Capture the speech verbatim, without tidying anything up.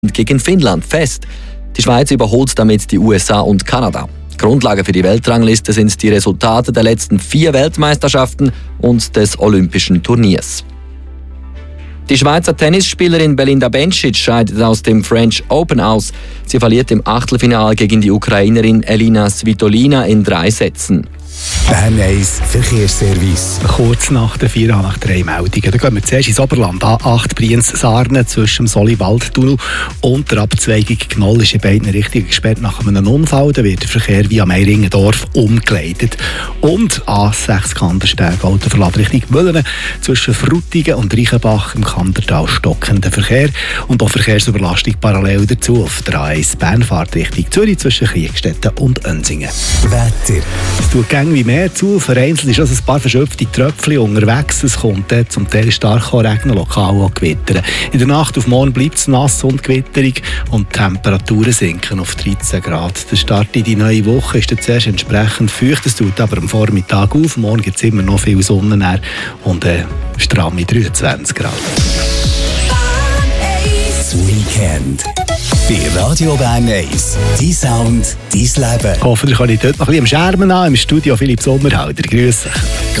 gegen Finnland fest. Die Schweiz überholt damit die U S A und Kanada. Grundlage für die Weltrangliste sind die Resultate der letzten vier Weltmeisterschaften und des Olympischen Turniers. Die Schweizer Tennisspielerin Belinda Bencic scheidet aus dem French Open aus. Sie verliert im Achtelfinale gegen die Ukrainerin Elina Svitolina in drei Sätzen. Bern eins Verkehrsservice. Kurz nach der vier nach drei Meldungen. Da gehen wir zuerst ins Oberland. A acht Brienz-Sarnen zwischen dem Solli-Waldtunnel und der Abzweigung Gnoll ist in beiden Richtungen gesperrt nach einem Unfall. Da wird der Verkehr via Meiringendorf umgeleitet. Und A sechs Kandersteg Autoverlad Richtung Müllenen zwischen Frutigen und Reichenbach im Kandertal stockender Verkehr. Und auch Verkehrsüberlastung parallel dazu auf der A eins Bernfahrt Richtung Zürich zwischen Kriegstetten und Önsingen. Wetter. Es tut gäng wie mehr zu. Vereinzelt ist also ein paar verschöpfte Tröpfchen unterwegs. Es kommt dort zum Teil stark regnen, lokal auch gewittern. In der Nacht auf morgen bleibt es nass und gewitterig und die Temperaturen sinken auf dreizehn Grad. Der Start in die neue Woche ist jetzt erst entsprechend feucht. Es tut aber am Vormittag auf. Morgen gibt es immer noch viel Sonne und äh, stramme dreiundzwanzig Grad. Das Weekend. Bei Radio Bern eins. Dein Sound, dein Leben. Ich hoffe, ihr könnt dort noch ein bisschen am Schermen an. Im Studio Philipp Sommerhalter. Grüß dich.